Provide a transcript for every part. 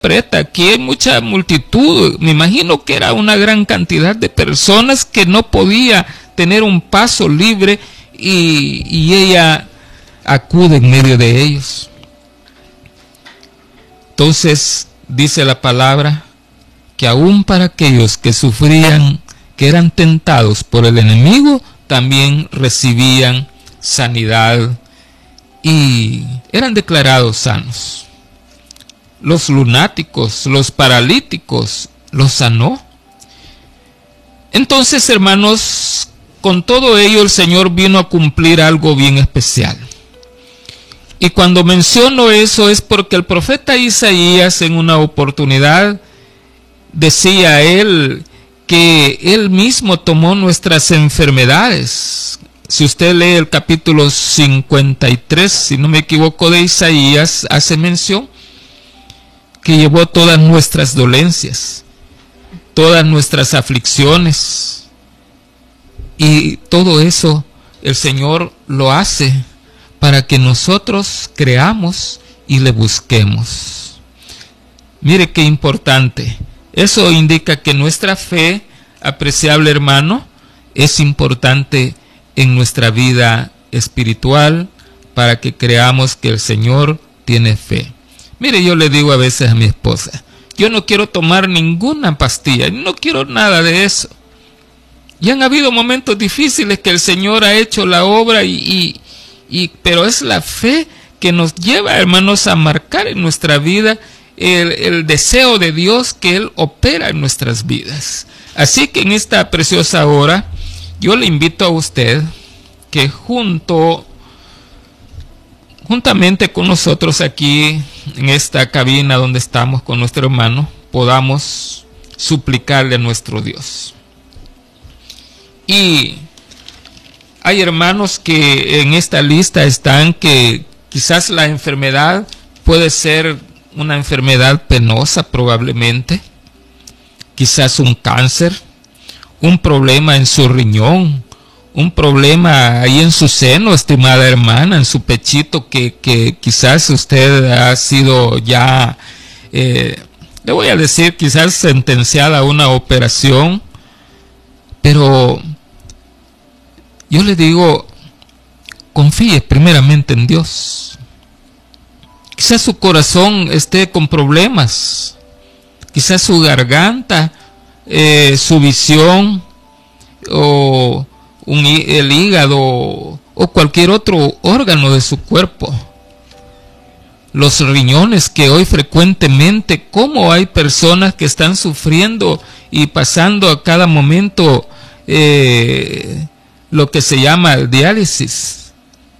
interpreta, aquí hay mucha multitud, me imagino que era una gran cantidad de personas que no podía tener un paso libre y ella acude en medio de ellos. Entonces dice la palabra que aún para aquellos que sufrían, que eran tentados por el enemigo, también recibían sanidad y eran declarados sanos. Los lunáticos, los paralíticos, los sanó. Entonces, hermanos, con todo ello el Señor vino a cumplir algo bien especial. Y cuando menciono eso es porque el profeta Isaías en una oportunidad decía él que él mismo tomó nuestras enfermedades. Si usted lee el capítulo 53, si no me equivoco, de Isaías, hace mención que llevó todas nuestras dolencias, todas nuestras aflicciones, y todo eso el Señor lo hace para que nosotros creamos y le busquemos. Mire qué importante. Eso indica que nuestra fe, apreciable hermano, es importante en nuestra vida espiritual para que creamos que el Señor tiene fe. Mire, yo le digo a veces a mi esposa, yo no quiero tomar ninguna pastilla, no quiero nada de eso. Y han habido momentos difíciles que el Señor ha hecho la obra pero es la fe que nos lleva, hermanos, a marcar en nuestra vida el deseo de Dios que Él opera en nuestras vidas. Así que en esta preciosa hora, yo le invito a usted que juntamente con nosotros aquí en esta cabina donde estamos con nuestro hermano, podamos suplicarle a nuestro Dios. Y hay hermanos que en esta lista están que quizás la enfermedad puede ser una enfermedad penosa probablemente, quizás un cáncer, un problema en su riñón, un problema ahí en su seno, estimada hermana, en su pechito, que quizás usted ha sido ya, le voy a decir, quizás sentenciada a una operación, pero yo le digo, confíe primeramente en Dios. Quizás su corazón esté con problemas, quizás su garganta, su visión, o el hígado, o cualquier otro órgano de su cuerpo. Los riñones, que hoy frecuentemente, como hay personas que están sufriendo y pasando a cada momento lo que se llama diálisis.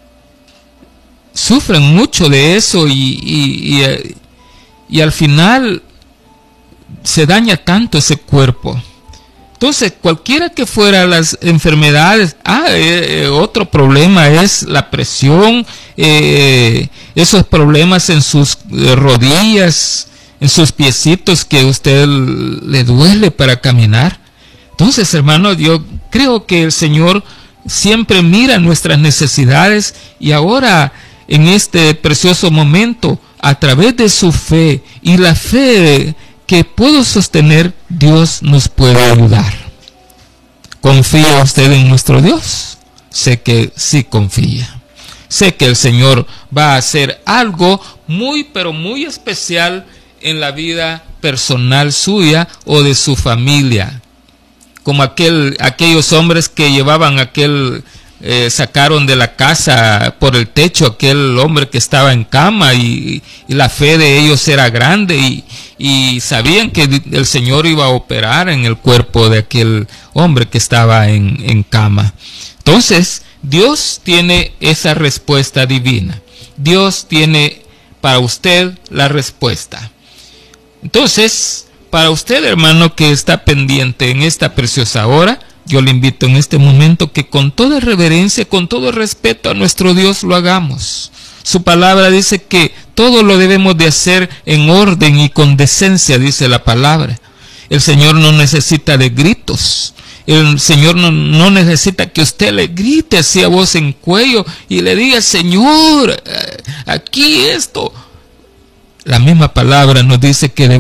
Sufren mucho de eso y al final se daña tanto ese cuerpo. Entonces, cualquiera que fuera las enfermedades, otro problema es la presión, esos problemas en sus rodillas, en sus piecitos que a usted le duele para caminar. Entonces, hermano, yo creo que el Señor siempre mira nuestras necesidades y ahora, en este precioso momento, a través de su fe y la fe que puedo sostener, Dios nos puede ayudar. ¿Confía usted en nuestro Dios? Sé que sí confía. Sé que el Señor va a hacer algo muy, pero muy especial en la vida personal suya o de su familia. Como aquellos hombres que llevaban sacaron de la casa por el techo aquel hombre que estaba en cama y la fe de ellos era grande y sabían que el Señor iba a operar en el cuerpo de aquel hombre que estaba en cama. Entonces, Dios tiene esa respuesta divina. Dios tiene para usted la respuesta. Entonces, para usted, hermano, que está pendiente en esta preciosa hora, yo le invito en este momento que con toda reverencia, con todo respeto a nuestro Dios lo hagamos. Su palabra dice que todo lo debemos de hacer en orden y con decencia, dice la palabra. El Señor no necesita de gritos. El Señor no necesita que usted le grite así a voz en cuello y le diga, Señor, aquí esto. la misma palabra nos dice que